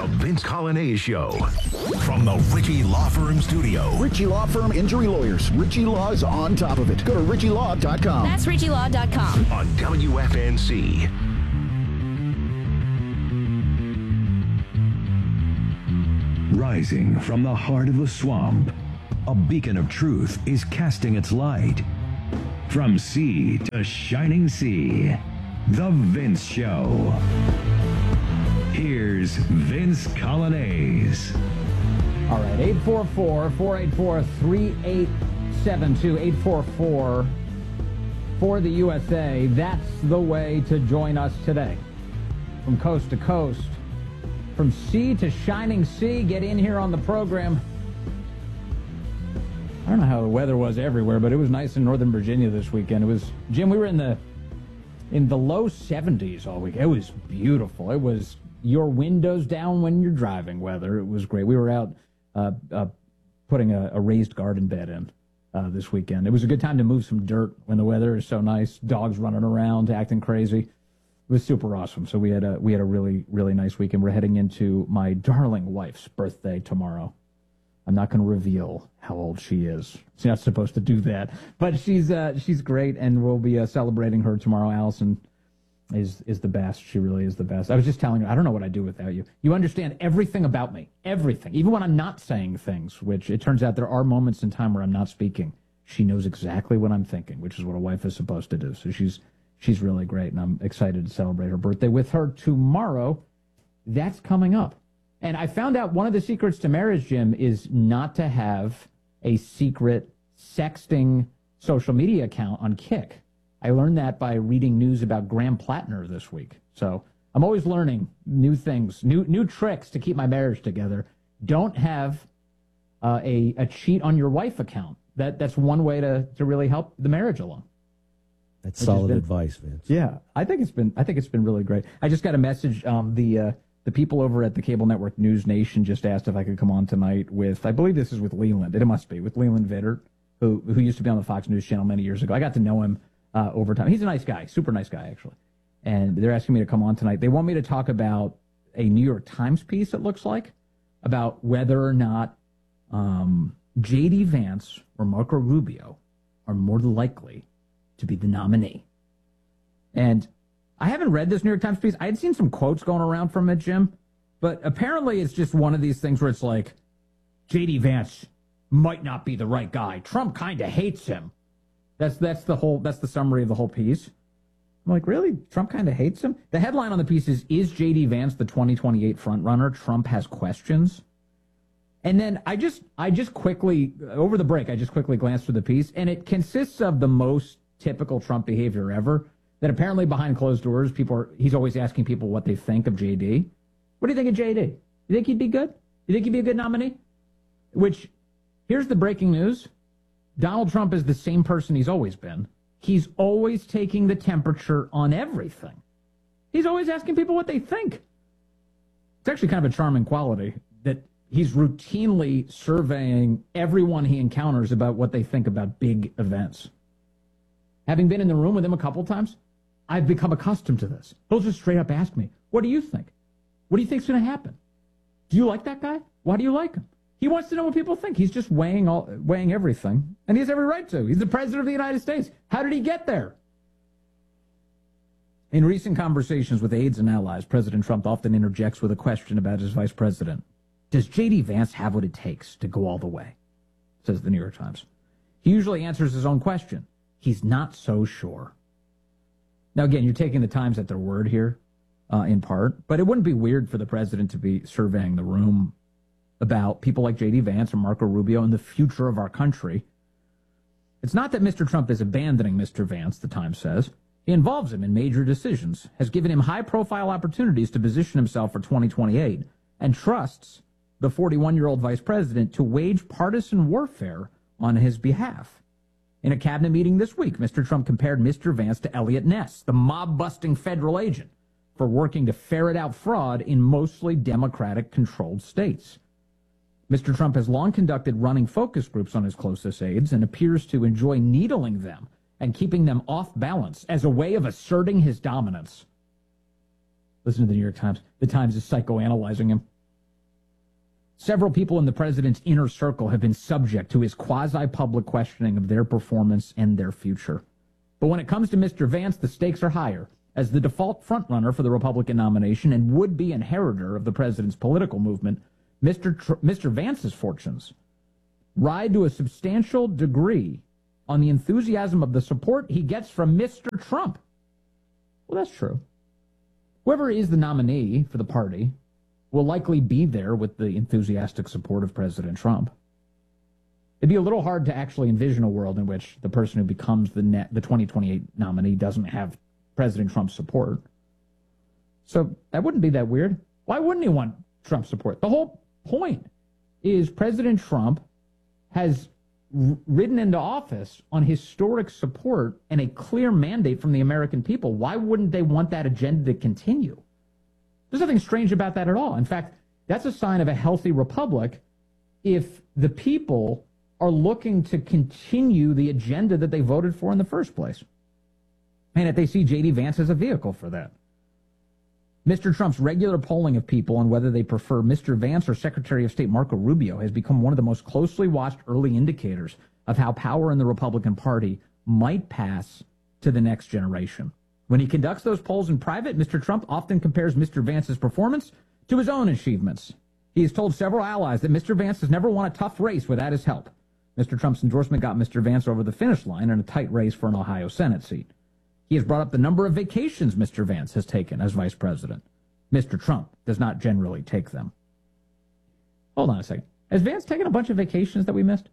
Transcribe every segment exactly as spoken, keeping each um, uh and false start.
The Vince Coglianese Show. From the Ritchie Law Firm Studio. Ritchie Law Firm Injury Lawyers. Ritchie Law's on top of it. Go to ritchie law dot com. That's ritchie law dot com. On W F N C. Rising from the heart of the swamp, a beacon of truth is casting its light. From sea to shining sea, The Vince Show. Here's Vince Coglianese. All right, eight four four, four eight four, three eight seven two, eight four four for the U S A. That's the way to join us today. From coast to coast, from sea to shining sea, get in here on the program. I don't know how the weather was everywhere, but it was nice in Northern Virginia this weekend. It was, Jim, we were in the in the low seventies all week. It was beautiful. It was your windows down when you're driving weather. It was great. We were out uh, uh, putting a, a raised garden bed in uh, this weekend. It was a good time to move some dirt when the weather is so nice. Dogs running around, acting crazy. It was super awesome. So we had a we had a really, really nice weekend. We're heading into my darling wife's birthday tomorrow. I'm not going to reveal how old she is. She's not supposed to do that. But she's uh, she's great, and we'll be uh, celebrating her tomorrow. Allison is is the best. She really is the best. I was just telling her, I don't know what I'd do without you. You understand everything about me. Everything. Even when I'm not saying things, which it turns out there are moments in time where I'm not speaking. She knows exactly what I'm thinking, which is what a wife is supposed to do. So she's she's really great, and I'm excited to celebrate her birthday with her tomorrow. That's coming up. And I found out one of the secrets to marriage, Jim, is not to have a secret sexting social media account on Kik. I learned that by reading news about Graham Plattner this week. So I'm always learning new things, new new tricks to keep my marriage together. Don't have uh, a, a cheat on your wife account. That That's one way to, to really help the marriage along. That's solid been, advice, Vince. Yeah, I think it's been I think it's been really great. I just got a message. Um, the uh, the people over at the cable network News Nation just asked if I could come on tonight with, I believe this is with Leland. It must be with Leland Vittert, who who used to be on the Fox News Channel many years ago. I got to know him uh, over time. He's a nice guy, super nice guy actually. And they're asking me to come on tonight. They want me to talk about a New York Times piece. It looks like about whether or not um, J D Vance or Marco Rubio are more likely to be the nominee. And I haven't read this New York Times piece. I had seen some quotes going around from it, Jim, but apparently it's just one of these things where it's like, J D Vance might not be the right guy. Trump kind of hates him. That's that's the whole that's the summary of the whole piece. I'm like, really? Trump kind of hates him? The headline on the piece is, is J D Vance the twenty twenty-eight frontrunner? Trump has questions. And then I just I just quickly, over the break, I just quickly glanced through the piece, and it consists of the most typical Trump behavior ever. That apparently behind closed doors, people are, he's always asking people what they think of J D. What do you think of J D? You think he'd be good? You think he'd be a good nominee? Which, here's the breaking news. Donald Trump is the same person he's always been. He's always taking the temperature on everything. He's always asking people what they think. It's actually kind of a charming quality that he's routinely surveying everyone he encounters about what they think about big events. Having been in the room with him a couple times, I've become accustomed to this. He'll just straight up ask me, what do you think? What do you think's going to happen? Do you like that guy? Why do you like him? He wants to know what people think. He's just weighing all, weighing everything, and he has every right to. He's the president of the United States. How did he get there? In recent conversations with aides and allies, President Trump often interjects with a question about his vice president. Does J D Vance have what it takes to go all the way? Says the New York Times. He usually answers his own question. He's not so sure. Now, again, you're taking the Times at their word here, uh, in part, but it wouldn't be weird for the president to be surveying the room about people like J D Vance or Marco Rubio and the future of our country. It's not that Mister Trump is abandoning Mister Vance, the Times says. He involves him in major decisions, has given him high-profile opportunities to position himself for twenty twenty-eight, and trusts the forty-one-year-old vice president to wage partisan warfare on his behalf. In a cabinet meeting this week, Mister Trump compared Mister Vance to Elliot Ness, the mob-busting federal agent, for working to ferret out fraud in mostly Democratic-controlled states. Mister Trump has long conducted running focus groups on his closest aides and appears to enjoy needling them and keeping them off balance as a way of asserting his dominance. Listen to the New York Times. The Times is psychoanalyzing him. Several people in the president's inner circle have been subject to his quasi-public questioning of their performance and their future. But when it comes to Mister Vance, the stakes are higher. As the default frontrunner for the Republican nomination and would-be inheritor of the president's political movement, Mister Tr- Mister Vance's fortunes ride to a substantial degree on the enthusiasm of the support he gets from Mister Trump. Well, that's true. Whoever is the nominee for the party will likely be there with the enthusiastic support of President Trump. It'd be a little hard to actually envision a world in which the person who becomes the net, the twenty twenty-eight nominee doesn't have President Trump's support. So that wouldn't be that weird. Why wouldn't he want Trump's support? The whole point is President Trump has r- ridden into office on historic support and a clear mandate from the American people. Why wouldn't they want that agenda to continue? There's nothing strange about that at all. In fact, that's a sign of a healthy republic if the people are looking to continue the agenda that they voted for in the first place. And if they see J D. Vance as a vehicle for that. Mister Trump's regular polling of people on whether they prefer Mister Vance or Secretary of State Marco Rubio has become one of the most closely watched early indicators of how power in the Republican Party might pass to the next generation. When he conducts those polls in private, Mister Trump often compares Mister Vance's performance to his own achievements. He has told several allies that Mister Vance has never won a tough race without his help. Mister Trump's endorsement got Mister Vance over the finish line in a tight race for an Ohio Senate seat. He has brought up the number of vacations Mister Vance has taken as vice president. Mister Trump does not generally take them. Hold on a second. Has Vance taken a bunch of vacations that we missed?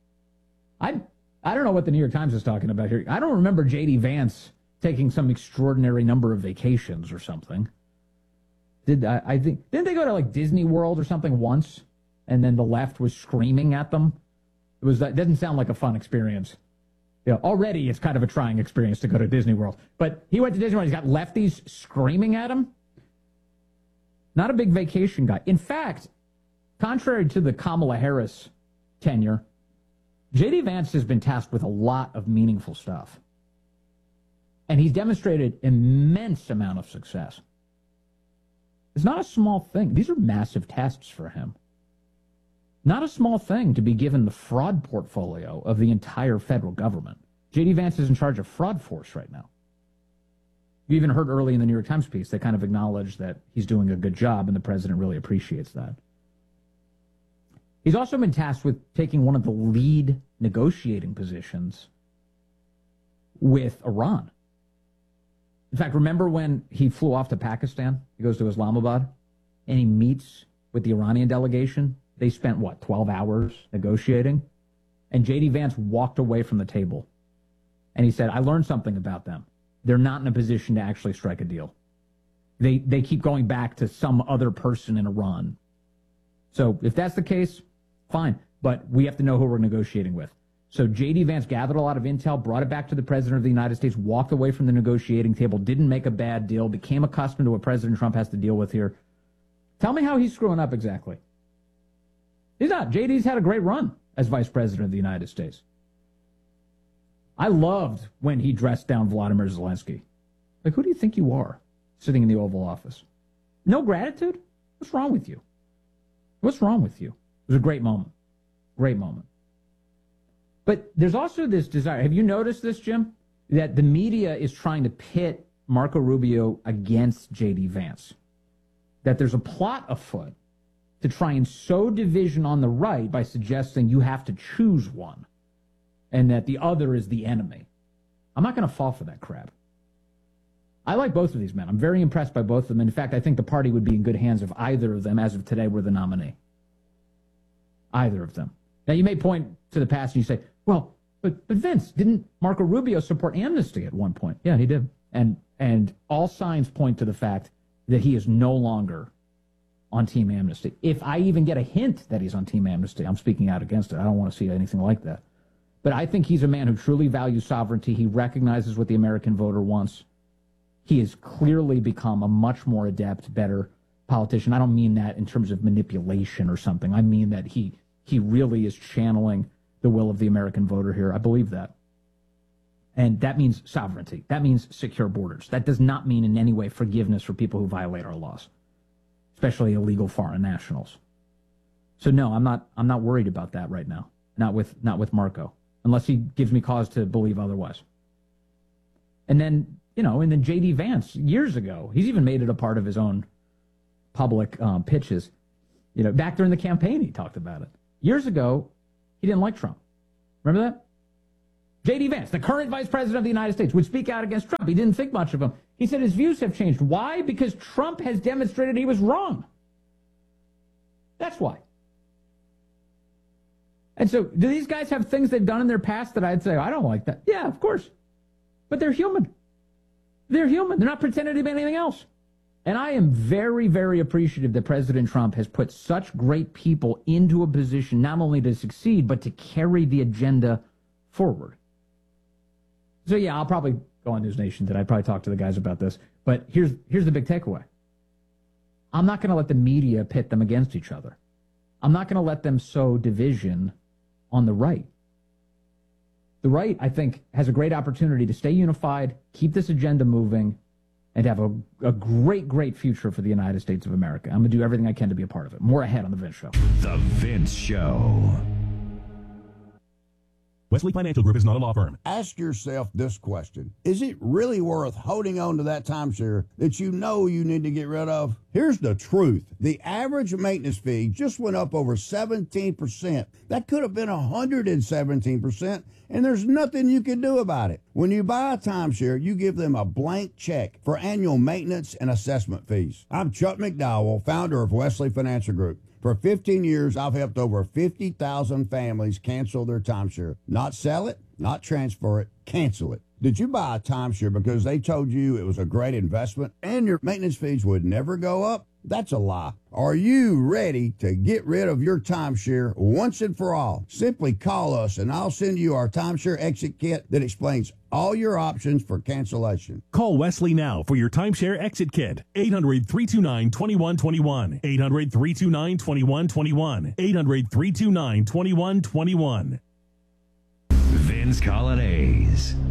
I I don't know what the New York Times is talking about here. I don't remember J D. Vance taking some extraordinary number of vacations or something. Did I, I think didn't they go to like Disney World or something once, and then the left was screaming at them? It was that doesn't sound like a fun experience. Yeah, already it's kind of a trying experience to go to Disney World. But he went to Disney World. He's got lefties screaming at him. Not a big vacation guy. In fact, contrary to the Kamala Harris tenure, J D. Vance has been tasked with a lot of meaningful stuff. And he's demonstrated immense amount of success. It's not a small thing. These are massive tests for him. Not a small thing to be given the fraud portfolio of the entire federal government. J D. Vance is in charge of Fraud Force right now. You even heard early in the New York Times piece, they kind of acknowledge that he's doing a good job, and the president really appreciates that. He's also been tasked with taking one of the lead negotiating positions with Iran. In fact, remember when he flew off to Pakistan? He goes to Islamabad, and he meets with the Iranian delegation. They spent, what, twelve hours negotiating? And J D. Vance walked away from the table. And he said, I learned something about them. They're not in a position to actually strike a deal. They they keep going back to some other person in Iran. So if that's the case, fine. But we have to know who we're negotiating with. So J D. Vance gathered a lot of intel, brought it back to the president of the United States, walked away from the negotiating table, didn't make a bad deal, became accustomed to what President Trump has to deal with here. Tell me how he's screwing up exactly. He's not. J D's had a great run as vice president of the United States. I loved when he dressed down Vladimir Zelensky. Like, who do you think you are sitting in the Oval Office? No gratitude? What's wrong with you? What's wrong with you? It was a great moment. Great moment. But there's also this desire. Have you noticed this, Jim? That the media is trying to pit Marco Rubio against J D. Vance. That there's a plot afoot to try and sow division on the right by suggesting you have to choose one and that the other is the enemy. I'm not going to fall for that crap. I like both of these men. I'm very impressed by both of them. In fact, I think the party would be in good hands if either of them, as of today, were the nominee. Either of them. Now, you may point to the past and you say, well, but, but Vince, didn't Marco Rubio support amnesty at one point? Yeah, he did. And, and all signs point to the fact that he is no longer on Team Amnesty. If I even get a hint that he's on Team Amnesty, I'm speaking out against it. I don't want to see anything like that. But I think he's a man who truly values sovereignty. He recognizes what the American voter wants. He has clearly become a much more adept, better politician. I don't mean that in terms of manipulation or something. I mean that he he really is channeling the will of the American voter here. I believe that. And that means sovereignty. That means secure borders. That does not mean in any way forgiveness for people who violate our laws, especially illegal foreign nationals. So no, I'm not. I'm not worried about that right now. Not with not with Marco, unless he gives me cause to believe otherwise. And then you know, and then J D Vance years ago, he's even made it a part of his own public um, pitches. You know, back during the campaign, he talked about it. Years ago, he didn't like Trump. Remember that? J D Vance, the current vice president of the United States, would speak out against Trump. He didn't think much of him. He said his views have changed. Why? Because Trump has demonstrated he was wrong. That's why. And so, do these guys have things they've done in their past that I'd say, I don't like that? Yeah, of course. But they're human. They're human. They're not pretending to be anything else. And I am very, very appreciative that President Trump has put such great people into a position not only to succeed, but to carry the agenda forward. So, yeah, I'll probably go on News Nation today. I'd probably talk to the guys about this. But here's here's the big takeaway. I'm not going to let the media pit them against each other. I'm not going to let them sow division on the right. The right, I think, has a great opportunity to stay unified, keep this agenda moving, and have a, a great, great future for the United States of America. I'm going to do everything I can to be a part of it. More ahead on The Vince Show. The Vince Show. Wesley Financial Group is not a law firm. Ask yourself this question. Is it really worth holding on to that timeshare that you know you need to get rid of? Here's the truth. The average maintenance fee just went up over seventeen percent. That could have been one hundred seventeen percent, and there's nothing you can do about it. When you buy a timeshare, you give them a blank check for annual maintenance and assessment fees. I'm Chuck McDowell, founder of Wesley Financial Group. For fifteen years, I've helped over fifty thousand families cancel their timeshare. Not sell it, not transfer it, cancel it. Did you buy a timeshare because they told you it was a great investment and your maintenance fees would never go up? That's a lie. Are you ready to get rid of your timeshare once and for all? Simply call us and I'll send you our timeshare exit kit that explains all your options for cancellation. Call Wesley now for your timeshare exit kit. eight hundred, three two nine, two one two one. eight hundred, three two nine, two one two one. eight hundred, three two nine, two one two one. Vince Colonnese.